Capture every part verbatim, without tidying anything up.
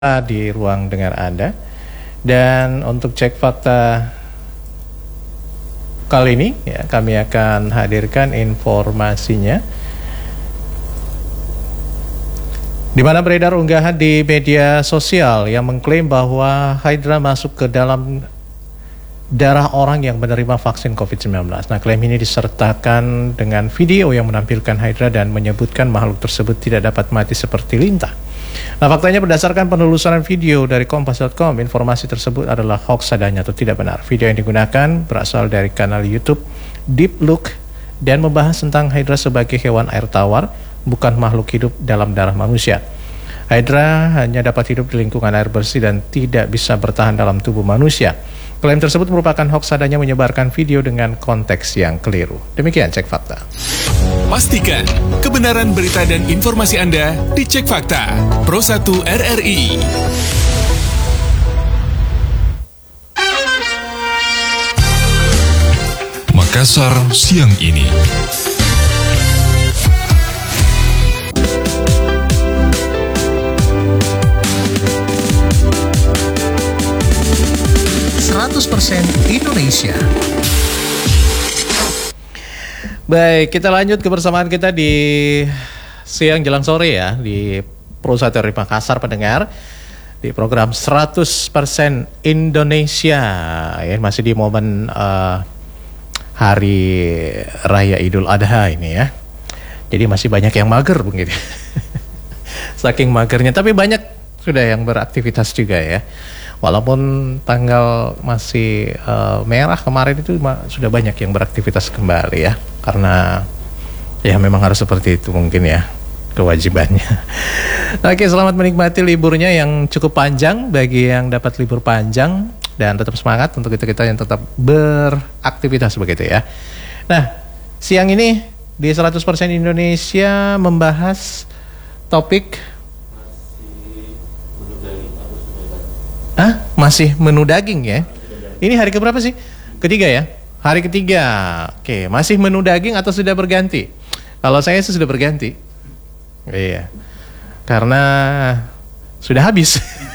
di ruang dengar Anda. Dan untuk cek fakta kali ini ya, kami akan hadirkan informasinya, di mana beredar unggahan di media sosial yang mengklaim bahwa Hydra masuk ke dalam darah orang yang menerima vaksin covid sembilan belas. Nah, klaim ini disertakan dengan video yang menampilkan Hydra dan menyebutkan makhluk tersebut tidak dapat mati seperti lintah. Nah, faktanya berdasarkan penelusuran video dari kompas titik com, informasi tersebut adalah hoax adanya atau tidak benar. Video yang digunakan berasal dari kanal YouTube Deep Look dan membahas tentang Hydra sebagai hewan air tawar, bukan makhluk hidup dalam darah manusia. Hydra hanya dapat hidup di lingkungan air bersih dan tidak bisa bertahan dalam tubuh manusia. Klaim tersebut merupakan hoax adanya menyebarkan video dengan konteks yang keliru. Demikian Cek Fakta. Pastikan kebenaran berita dan informasi Anda di Cek Fakta Pro satu R R I. Makassar siang ini. seratus persen Indonesia. Baik, kita lanjut kebersamaan kita di siang jelang sore ya, di Pro satu R R I Makassar pendengar, di program seratus persen Indonesia ya, masih di momen uh, Hari Raya Idul Adha ini ya. Jadi masih banyak yang mager begitu. Saking magernya, tapi banyak sudah yang beraktivitas juga ya. Walaupun tanggal masih uh, merah kemarin itu sudah banyak yang beraktivitas kembali ya. Karena ya memang harus seperti itu mungkin ya kewajibannya. Oke, selamat menikmati liburnya yang cukup panjang bagi yang dapat libur panjang. Dan tetap semangat untuk kita-kita yang tetap beraktivitas begitu ya. Nah, siang ini di seratus persen Indonesia membahas topik Hah? Masih menu daging ya? Ini hari keberapa sih? Ketiga ya? Hari ketiga. Oke, masih menu daging atau sudah berganti? Kalau saya sih sudah berganti. Iya. Karena sudah habis.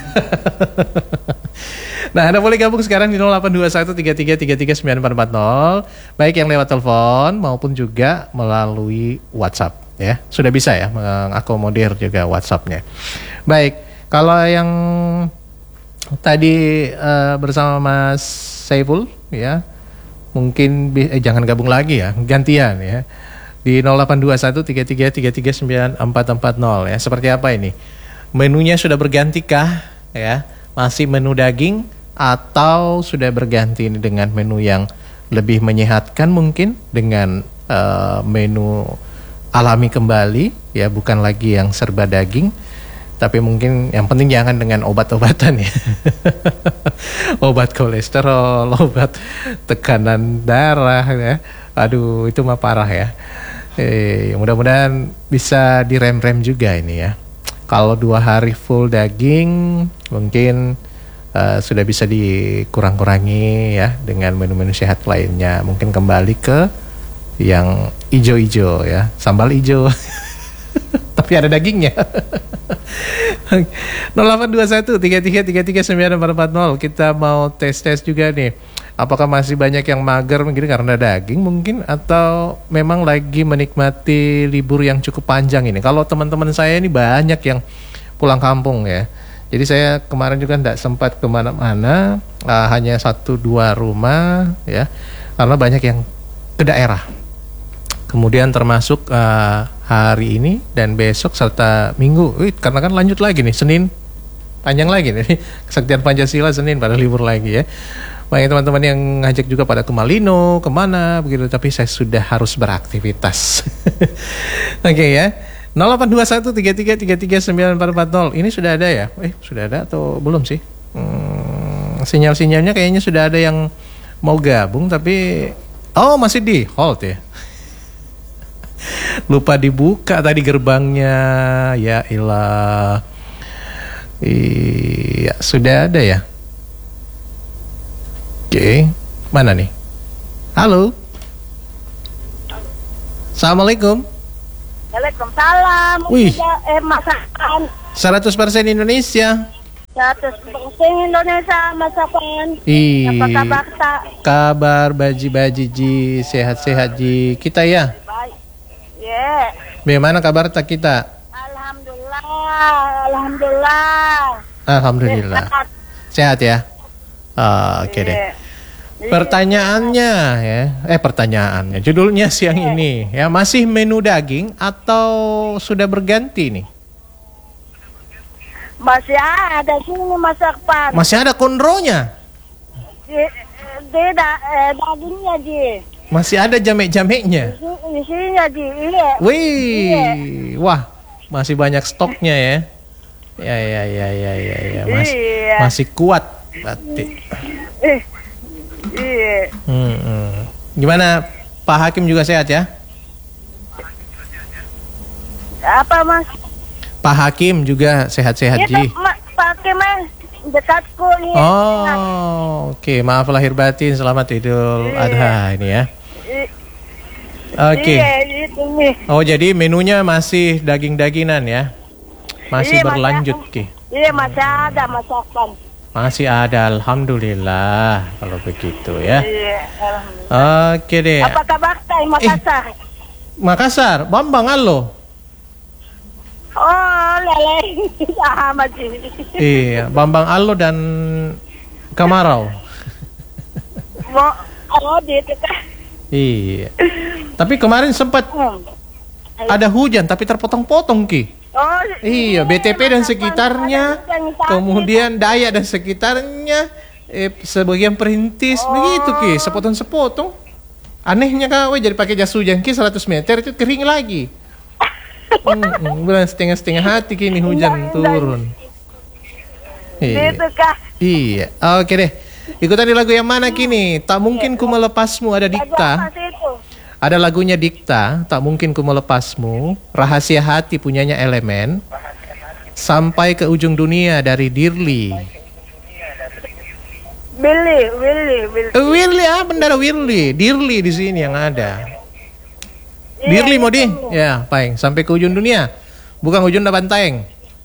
Nah, Anda boleh gabung sekarang di nol delapan dua satu tiga tiga tiga tiga sembilan empat empat nol, baik yang lewat telepon maupun juga melalui WhatsApp ya. Sudah bisa ya mengakomodir juga WhatsApp-nya. Baik, kalau yang tadi uh, bersama Mas Saiful ya, mungkin eh, jangan gabung lagi ya, gantian ya, di nol delapan dua satu tiga tiga tiga tiga sembilan empat empat nol ya. Seperti apa ini? Menunya sudah bergantikah ya? Masih menu daging atau sudah berganti ini dengan menu yang lebih menyehatkan mungkin, dengan uh, menu alami kembali ya, bukan lagi yang serba daging. Tapi mungkin yang penting jangan dengan obat-obatan ya. Obat kolesterol, obat tekanan darah ya. Aduh, itu mah parah ya. Eh, mudah-mudahan bisa direm-rem juga ini ya. Kalau dua hari full daging mungkin uh, sudah bisa dikurang-kurangi ya dengan menu-menu sehat lainnya. Mungkin kembali ke yang ijo-ijo ya, sambal ijo. Tapi ada dagingnya. nol delapan dua satu tiga tiga tiga tiga sembilan empat empat nol. Kita mau tes-tes juga nih. Apakah masih banyak yang mager mungkin karena daging mungkin, atau memang lagi menikmati libur yang cukup panjang ini. Kalau teman-teman saya ini banyak yang pulang kampung ya. Jadi saya kemarin juga tidak sempat kemana-mana, uh, hanya satu dua rumah ya, karena banyak yang ke daerah. Kemudian termasuk uh, hari ini dan besok serta minggu, Wih, karena kan lanjut lagi nih, Senin panjang lagi nih, Kesaktian Pancasila Senin pada libur lagi ya. Banyak teman-teman yang ngajak juga pada ke Malino, kemana begitu, tapi saya sudah harus beraktivitas. Oke okay, ya, nol delapan dua satu tiga tiga tiga tiga sembilan empat empat nol. Ini sudah ada ya? Eh sudah ada atau belum sih? Hmm, sinyal-sinyalnya kayaknya sudah ada yang mau gabung, tapi oh masih di hold ya. Lupa dibuka tadi gerbangnya, ya ilah. Iya, sudah ada ya. Oke, mana nih? Halo. Assalamualaikum. Waalaikumsalam. Wih. Eh, masakan. seratus persen Indonesia. seratus persen Indonesia masakan. Ih, Apa kabar tak? kabar baji-baji ji, sehat-sehat ji kita ya. Baik. Ya. Bagaimana kabar tak kita? Alhamdulillah, alhamdulillah. Alhamdulillah. Sehat. Sehat ya. Ah, Oke Iya. deh. Pertanyaannya ya, eh pertanyaannya, judulnya siang ini ya, masih menu daging atau sudah berganti nih? Masih ada sini masakan. Masih ada konronya? Di- Tidak, eh, dagingnya Ji. Masih ada jamek-jameknya? Di di sini Ji, iya. Wih, wah, masih banyak stoknya ya. Ya ya ya ya ya ya, Mas, Iya. masih kuat berarti. Eh, iya. Hmm, hmm. Gimana, Pak Hakim juga sehat ya? Apa Mas? Pak Hakim juga sehat-sehat ji. Itu ma- pakai Mas dekatku nih. Oh, oke. Maaf lahir batin. Selamat Idul Iya. Adha ini ya. I- Oke. Iya, itu nih. Oh, jadi menunya masih daging-dagingan ya? Masih Iya, berlanjut, Mas. Ki? Iya, masih ada masakan. Masih ada, alhamdulillah kalau begitu ya. Iya, alhamdulillah. Oke deh. Apa kabar Tay Makassar? Makassar, Bambang halo. Oh, lele. Sama Ji. Iya, Bambang Allo dan Kamarau. Mau oh gitu kan. Iya. Tapi kemarin sempat Hmm. ada hujan tapi terpotong-potong, Ki. Oh, Iya, B T P dan sekitarnya, Yang tadi. kemudian Dayak dan sekitarnya, eh, sebagian perintis, begitu Ki, sepotong-sepotong. Anehnya kau jadi pakai jas hujan Ki seratus meter itu kering lagi. Hmm, bulan setengah-setengah hati kini hujan turun. Iya. Gitu kah? Iya, oke deh. Ikutan di lagu yang mana kini? Tak mungkin ku melepasmu, ada Lagu Dikta. apa sih itu? Ada lagunya Dikta, tak mungkin ku melepasmu. Rahasia hati punyanya Elemen. Sampai ke ujung dunia dari Dirli. Billy, Willy, Willy. Eh, Wirli ah, bendara Wirli, Dirli di sini yang ada. Iya, Dirli mau di? itu. Ya, paling sampai ke ujung dunia. Bukan ujung Banteng.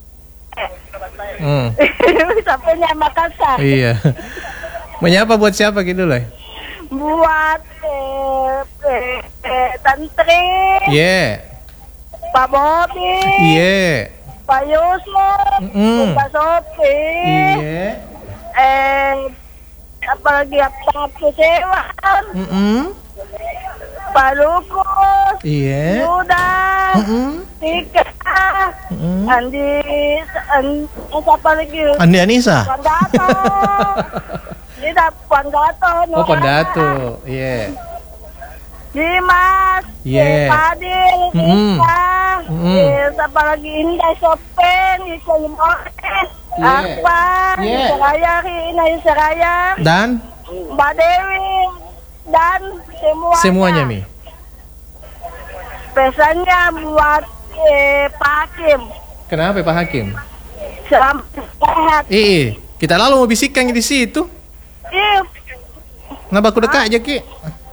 Hmm, Sampainya Makassar. iya. Menyapa buat siapa gitu loh? Buat eh, eh, eh, Tantri, Iya. Pak Bobi, Iya. Pak Yusuf, Mm-mm. Pak Sofi, Iya. eh, apalagi Pak Kusewan, Mm-mm. Pak Lukus, Iya. Yuda, Mm-mm. Tika, Mm-mm. Andi, Andi, siapa lagi? Andi Anissa. Puan Gato. Tidak, Puan Gato. Oh, Pondato. Iya. Dimas, Iya. eh, Fadil, Mm-mm. Ika, Mm-mm. eh, siapa lagi Indah Sopen, Ika Limores, Iya. Akpa, Iya. Seraya, Ina Seraya, Dan Mbak Dewi, dan semuanya. semuanya Mi. Pesannya buat eh, Pak Hakim, Kenapa Pak Hakim? selamat sehat. Eh, kita lalu mau bisikan di situ. Ih, Ngapa aku dekat aja Ki?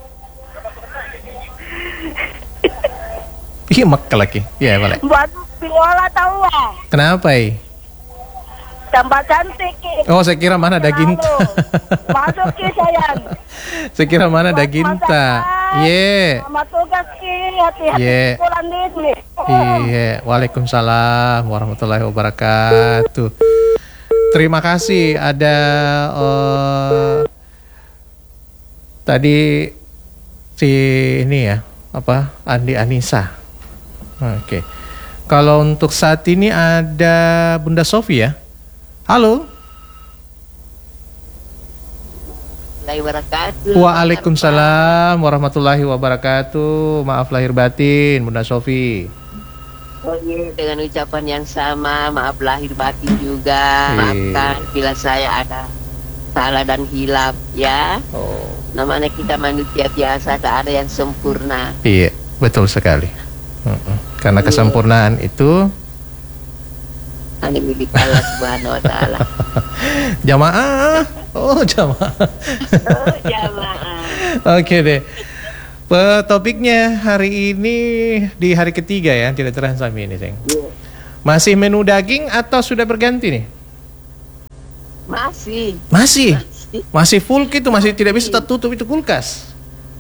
Iya mak lagi. Iya boleh. buat Viola tahu ah, Kenapa eh? tambah cantik. Ki. Oh saya kira mana Daginta. Masuk Ki sayang. Saya kira mana Buat Daginta. masakan, Iya. Sama tugas Ki, hati-hati Iya. pulang ini. Iya. Waalaikumsalam warahmatullahi wabarakatuh. Terima kasih ada eh, tadi si ini ya apa Andi Anissa. Oke. Kalau untuk saat ini ada Bunda Sofi ya. Halo. Wabarakatuh. Waalaikumsalam warahmatullahi wabarakatuh. Maaf lahir batin Bunda Sofi. Dengan ucapan yang sama, maaf lahir batin juga. Iya. Maafkan bila saya ada salah dan hilaf ya. Oh. Namanya kita manusia biasa, tak ada yang sempurna. Iya, betul sekali. Mm-mm. Karena kesempurnaan itu Hanya milik Allah Subhanahu wa taala. jamaah. Oh, jamaah. Oh, jamaah. Oke deh. Pe- Topiknya hari ini di hari ketiga ya, tidak terasa ini, Seng. Masih menu daging atau sudah berganti nih? Masih. Masih? Masih. Masih full gitu, masih tidak bisa tertutup itu kulkas?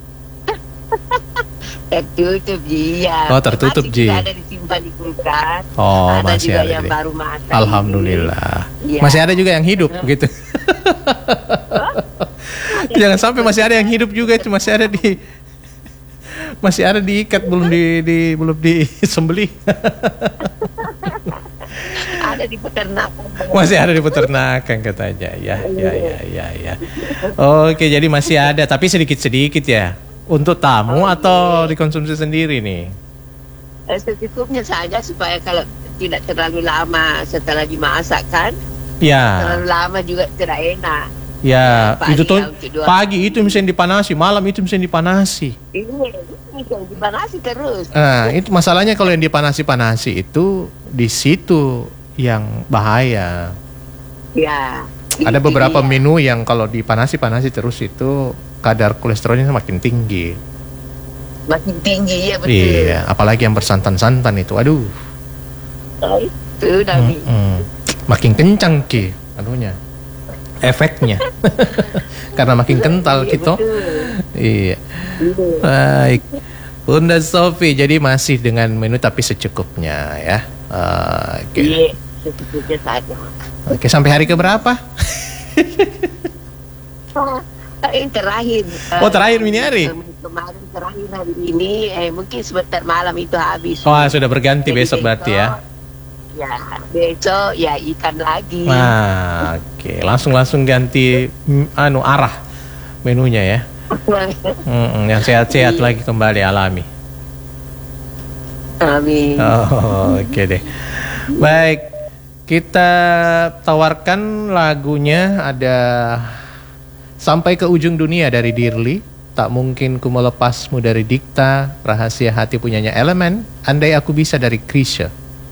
Tertutup, iya. Oh, tertutup, masih Ji. juga ada disimpan di kulkas. Oh, ada masih juga ada, yang Ji. baru masak. Alhamdulillah. Iya. Masih ada juga yang hidup gitu. Jangan sampai masih ada yang hidup juga, itu masih ada di masih ada diikat belum di, di belum disembelih. Ada di peternakan. Masih ada di peternakan katanya. Ya, ya, ya, ya, ya. Oke, jadi masih ada tapi sedikit-sedikit ya. Untuk tamu atau dikonsumsi sendiri nih? Eh, Secukupnya saja supaya kalau tidak terlalu lama setelah dimasak kan. Ya. Terlalu lama juga tidak enak. Ya, Pagi itu tuh ya, untuk dua pagi itu mesti dipanasi, malam itu mesti dipanasi. Ini ini yang dipanasi terus. Nah, itu masalahnya kalau yang dipanasi-panasi itu di situ yang bahaya. Ya. Ada itu beberapa dia. menu yang kalau dipanasi-panasi terus itu kadar kolesterolnya makin tinggi. Makin tinggi ya betul. Iya, apalagi yang bersantan-santan itu. Aduh. Oh, itu Nabi. Mm-mm. Makin kencang ki anunya. Efeknya. Karena makin kental Iya, gitu. betul. Iya. Iya. Baik. Bunda Sofi, jadi masih dengan menu tapi secukupnya ya. Uh, Oke. Iya, secukupnya saja. Oke, sampai hari keberapa? Oh, yang terakhir. Oh, eh, terakhir ini hari? Kemarin terakhir hari ini, eh, mungkin sebentar malam itu habis. Oh, sudah berganti Jadi besok berarti ya. Ya, besok ya ikan lagi. Nah, oke, langsung-langsung ganti mm, anu arah menunya ya. Mm-mm, yang sehat-sehat lagi kembali alami. Amin. Oh, oke deh. Baik, kita tawarkan lagunya ada Sampai ke Ujung Dunia dari Dirli, Tak Mungkin Ku Melepasmu dari Dikta, Rahasia Hati punyanya Elemen, Andai Aku Bisa dari Krisya.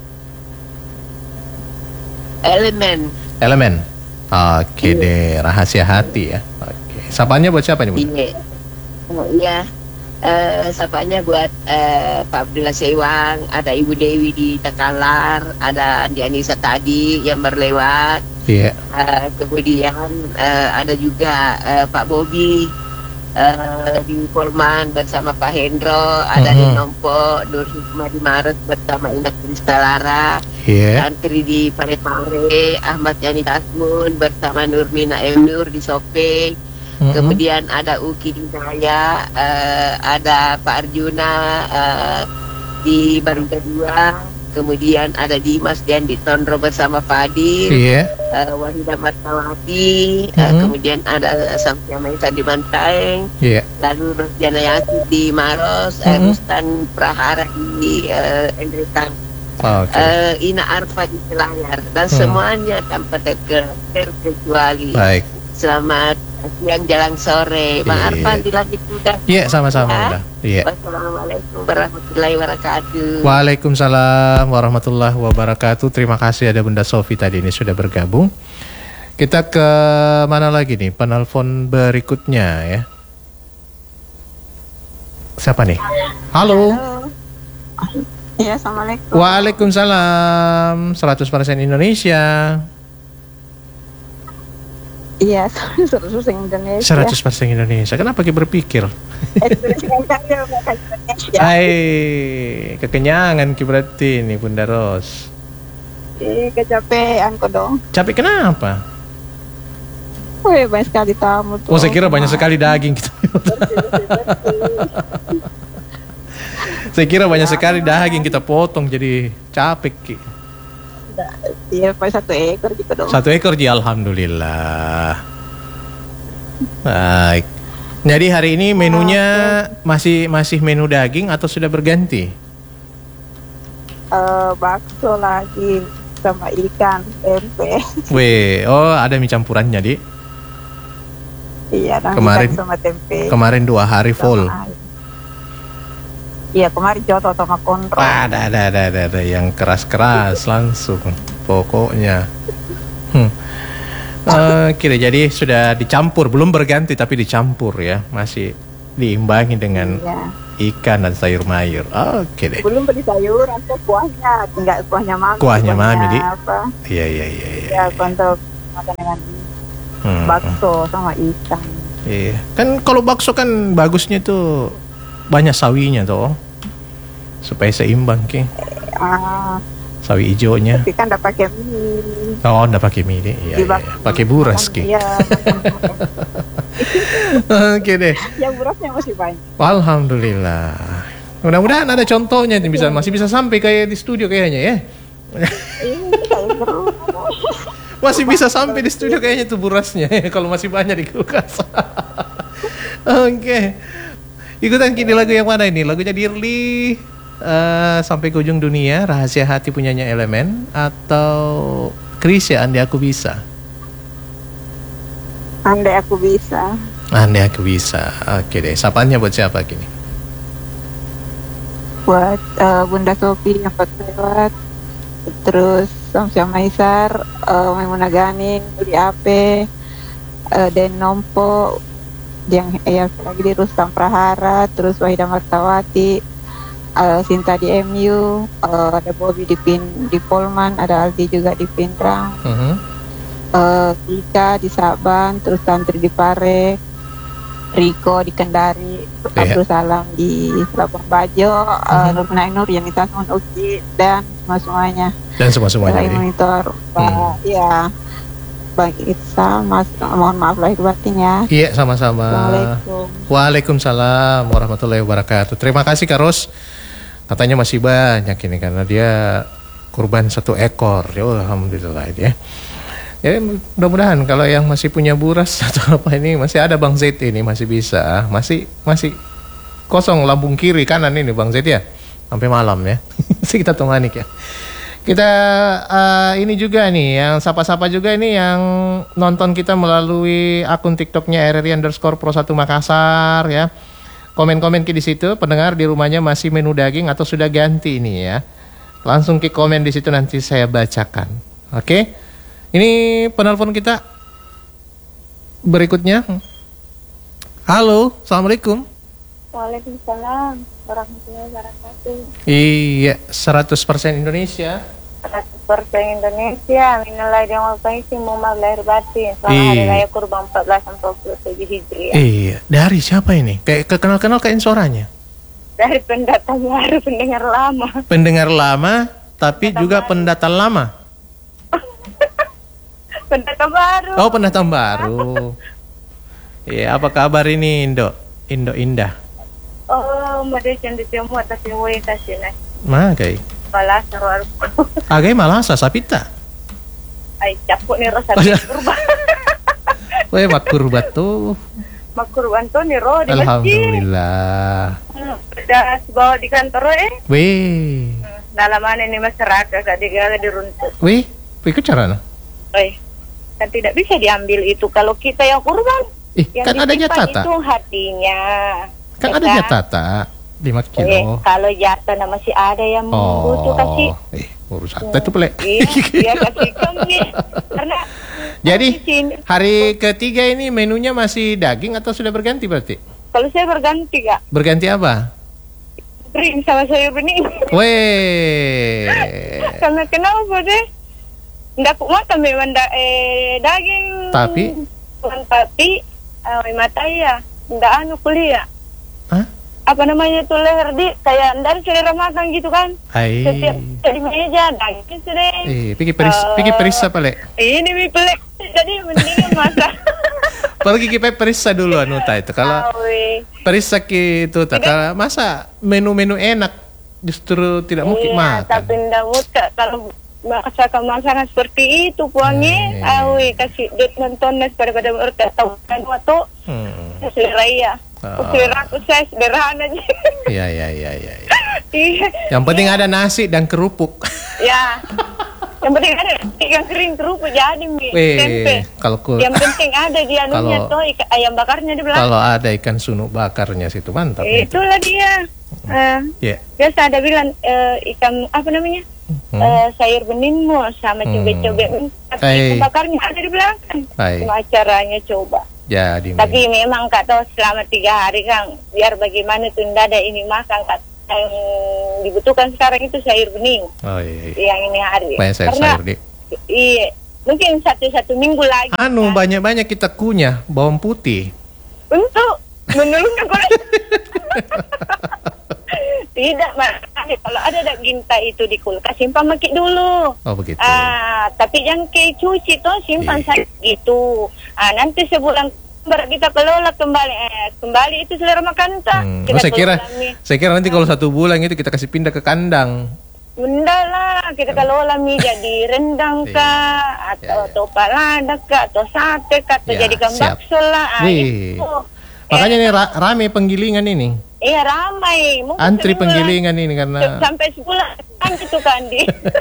Elemen. Elemen. Oke deh, Rahasia Hati ya. Oke. Sapanya buat siapa nih, Bu? Iya. Oh, iya. Eh, sapanya buat eh, Pak Abdullah Sewang, ada Ibu Dewi di Takalar, ada Andi Anissa tadi yang berlewat. Iya. Eh, kemudian eh, ada juga eh, Pak Bobi eh, di Polman bersama Pak Hendro, ada Mhm. di Nompo, Nur Hikmah di Maret bersama Indah Kristalara, Iya. Santri di Parepare, Ahmad Yani Tasmun bersama Nurmina M. Nur di Sope. Mhm. Kemudian ada Uki di Jaya, eh, ada Pak Arjuna eh, di Baruga dua, kemudian ada Dimas dan di Tondro bersama Fadil, Iya. eh, Wahidah Martawati, eh, Mhm. kemudian ada Samsia Maisa di Bantaeng, Iya. lalu Rosdiana Yasir di Maros, eh, Mhm. Rustan Prahara di eh, Endretan, Oke. eh, Ina Arfa di Selayar, dan Hmm. semuanya tanpa terke- terkecuali. Baik. Selamat siang jalan sore. Bang Iya. Arfan dilanjut sudah. Iya, sama-sama Ya. udah. Iya. Wassalamualaikum warahmatullahi wabarakatuh. Waalaikumsalam warahmatullahi wabarakatuh. Terima kasih ada Bunda Sofi tadi ini sudah bergabung. Kita ke mana lagi nih? Penelpon berikutnya ya. Siapa nih? Halo. Iya, assalamualaikum. Waalaikumsalam. seratus persen Indonesia. Iya, seratus persen Indonesia. seratus persen Indonesia. Kenapa kita berpikir? Indonesia. Hai, kekenyangan ki berarti ini Bunda Ros. Ih, kecapean kok dong. Capek kenapa? Wih, banyak sekali tamu tuh. Oh, saya kira banyak sekali daging kita. Saya kira banyak sekali daging kita potong jadi capek ki. Iya, pakai satu ekor gitu dong. Satu ekor ji, alhamdulillah. Baik. Jadi hari ini menunya masih masih menu daging atau sudah berganti? Eh, bakso lagi sama ikan, tempe. Weh, oh ada mie campurannya di. Iya, dan Kemarin- ikan sama tempe. Kemarin dua hari full. Sama air. Iya, kemarin joto sama kontrol. Ada ada ada ada, ada yang keras-keras langsung. Pokoknya. Hmm. Oke, jadi sudah dicampur, belum berganti tapi dicampur ya, masih diimbangi dengan Iya. ikan dan sayur mayur. Oke deh. Belum beli sayuran tuh, kuahnya, tinggal kuahnya mami. Kuahnya mami, Di. Apa? Iya iya iya. iya. Ya, untuk makan dengan Hmm. bakso sama ikan. Iya. Kan kalau bakso kan bagusnya tuh banyak sawinya tuh. Supaya seimbang, Ki. Ah, Sawi hijaunya. tapi kan udah pakai mie. Oh, enggak pakai mie. Iya, iya, iya. Pakai buras, Ki. Iya. Oke deh. Yang burasnya masih banyak. Alhamdulillah. Mudah-mudahan ada contohnya nih, bisa masih bisa sampai kayak di studio kayaknya ya. Masih bisa sampai di studio kayaknya tuh burasnya kalau masih banyak di kulkas. Oke. Ikutan kini lagu yang mana ini? Lagunya Dirli uh, Sampai ke Ujung Dunia, Rahasia Hati punyanya Elemen, atau Krisya Andai Aku Bisa? Andai Aku Bisa. Andai Aku Bisa. Oke deh. Sapaannya buat siapa kini? Buat uh, Bunda Sopi yang empat lewat. Terus Samsia Maisar, uh, Maimunah Ganin, Budi Ape, uh, Den Nompo, yang ya lagi di Rustam Prahara, terus Wahida Martawati, uh, Sinta di M U, uh, ada Bobby di Pin di Polman, ada Aldi juga di Pindrang, Uh-huh. uh, Ika di Saban, terus Tantri di Pare, Riko di Kendari, Iya. Abdul Salam di Labuan Bajo, uh, Nur Nainur yang di Tasman Uki, dan semua semuanya. Dan semua-semuanya Selain ini. monitor, Pak, ya, Bang Itza, Mas, mohon maaf lahir batin ya. Iya, sama-sama. Assalamualaikum. Waalaikumsalam warahmatullahi wabarakatuh. Terima kasih Kak Ros. Katanya masih banyak ini karena dia kurban satu ekor. Ya, alhamdulillah ya. Ya, mudah-mudahan kalau yang masih punya buras atau apa ini masih ada Bang Zaid ini masih bisa. Masih masih kosong lambung kiri kanan ini Bang Zaid ya. Sampai malam ya. Sih kita tunggu ya. Kita uh, ini juga nih yang sapa-sapa juga ini yang nonton kita melalui akun TikToknya R R I underscore Pro satu Makassar ya. Komen-komen ki di situ, pendengar di rumahnya masih menu daging atau sudah ganti ini ya. Langsung ki komen di situ nanti saya bacakan. Oke. Ini penelpon kita berikutnya. Halo, Assalamualaikum. Waalaikumsalam warahmatullahi wabarakatuh. Iya, seratus persen Indonesia. seratus persen Indonesia. Minal aidin wal faizin, mohon lahir batin. Selamat Iya. Hari Raya Kurban empat belas empat puluh tujuh Hijriah. Iya, dari siapa ini? Kayak kenal-kenal kayak suaranya. Dari pendatang baru, pendengar lama. Pendengar lama, tapi Pendatang juga baru. pendatang lama. Pendatang baru. Oh, pendatang baru. Iya, apa kabar ini Indo? Indo Indah. Oh, Malaysia di semua tapi woi kasih nas. Magai. Malah seru. Agai malasa sapita. Ay capuk ni rasa Oh, iya. kurban. Weh makur batu. Makurban tu ni roh di masjid. Alhamdulillah. Hmm, Dah bawa di kantor eh. Weh. Hmm, Dalam mana ni masyarakat gak digala diruntut. Weh, ikut cara na? Eh, kan tidak bisa diambil itu kalau kita yang kurban. Eh, Yang kan ada disimpan jatata. itu hatinya. Kan Ya ada jatata lima Eh, kilo. kalau jatah masih ada yang butuh kasih. Oh, eh, urusan itu pelek. Iya, iya kasih kami. Karena Jadi di sini, hari ketiga ini menunya masih daging atau sudah berganti berarti? kalau saya berganti kak, Berganti apa? green sama sayur bening. Weh. Karena kenapa deh? Nggak aku makan memang da, eh, daging. Tapi? Tapi, eh, mata ya, nggak anu kuliah. Hah? Apa namanya tuh leher di kayak dari selera makan gitu kan? Hai. Setiap di meja daging sudah. Eh, pikir peris, Eh, pikir perisa pelek. Ini mie pelek. Jadi mendingan masak. Pergi kita perisa dulu anu ta itu. Kalau Awe. perisa ki itu tak kalau masa menu-menu enak justru tidak mungkin Iya, makan. tapi ndak muka kalau masakan makanan seperti itu puangnya. Eh. Awe kasih duit nonton pada pada mereka tahu kan waktu Hmm. selera ya. Oh. Selera aku saya sederhana aja. Iya iya iya iya. Ya. Iya. Yang penting ada nasi dan kerupuk. Ya. Yang penting ada ikan kering kerupuk jadi mie tempe. Weh, kalau ku- Yang penting ada di anunya Kalau- tuh ikan, ayam bakarnya di belakang. kalau ada ikan sunuk bakarnya situ mantap. itu. Itulah dia. Eh, Ya. biasa ada bilang eh, ikan apa namanya? Hmm. Eh, sayur bening mu sama Hmm. cobek-cobek. Tapi Eh. ikan bakarnya ada di belakang. Baik. Cuma acaranya coba. Jadi Tapi memang Kak tahu selama tiga hari Kang, biar bagaimana tuh ndak ada ini makan Kak. Yang dibutuhkan sekarang itu sayur bening. oh iya, iya. Yang ini hari. Banyak sayur Karena sayur deh. iya, mungkin satu-satu minggu lagi. Anu, kan? banyak-banyak kita kunyah bawang putih. Untuk menurunkan kolesterol. Tidak, Mas. Kalau ada daging tai itu di kulkas, simpan makik dulu. Oh, begitu. Ah, tapi yang kayak cuci tuh simpan Iya. saja gitu. Ah, nanti sebulan baru kita kelola kembali. Eh, kembali itu selera makan tak. Hmm. Kita Oh, saya kira, kelola mie. saya kira nanti kalau satu bulan itu kita kasih pindah ke kandang. Benda lah, kita kelola mie jadi rendang Iya. kah, atau Iya, iya. topa lada kah, atau sate kah, atau Ya, jadikan siap. bakso lah. Ah, Wih. itu. Makanya Eh, nih ra- rame penggilingan ini. Iya ramai. Mungkin Antri sebulan- penggilingan ini karena sampai sebulan kan gitu kan di.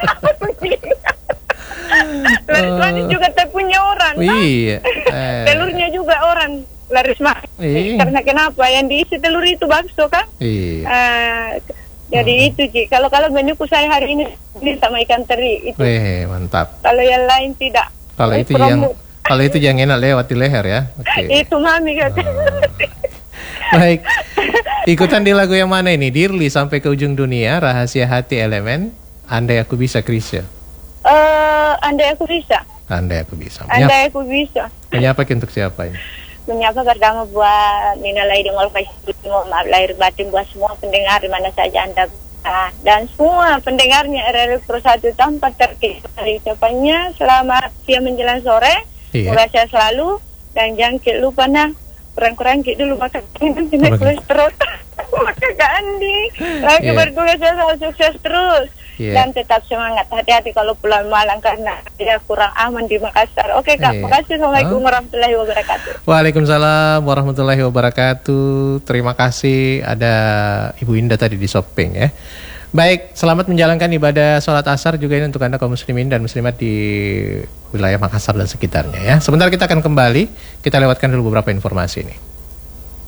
Laris manis juga tak punya orang. kan? Iya. Eh. Telurnya juga orang laris manis. Iya. Karena kenapa? Yang diisi telur itu bakso kan? Iya. Ah, jadi itu Ci. Kalau kalau menuku saya hari ini ini sama ikan teri itu. Weh, mantap. Kalau yang lain tidak. Kalau Eh, itu yang promo. kalau itu yang enak lewat di leher ya. Oke. Itu mami kata. Baik. Ikutan di lagu yang mana ini? Dirli sampai ke ujung dunia, rahasia hati elemen. Andai aku bisa, Krisya. Eh, andai aku bisa. Andai aku bisa. Menyapa, Andai aku bisa. menyapa untuk siapa ini? Menyapa pertama buat Nina Laiding Olfai Mohon maaf lahir batin buat semua pendengar di mana saja Anda berada. Dan semua pendengarnya R R I Pro satu tanpa terkecuali ucapannya selamat siang menjelang sore. Iya. Semoga sehat selalu dan jangan lupa nah kurang-kurang dulu makan nanti naik Kurang- kolesterol. Maka Kak Andi lagi Iya. bertugas selalu sukses terus. Iya. Dan tetap semangat, hati-hati kalau pulang malam karena dia kurang aman di Makassar. Oke Kak, Iya. makasih. Assalamualaikum Oh. warahmatullahi wabarakatuh. Waalaikumsalam warahmatullahi wabarakatuh. Terima kasih ada Ibu Indah tadi di Sopeng ya. Baik, selamat menjalankan ibadah sholat asar juga ini untuk Anda kaum muslimin dan muslimat di wilayah Makassar dan sekitarnya ya. Sebentar kita akan kembali, kita lewatkan dulu beberapa informasi ini.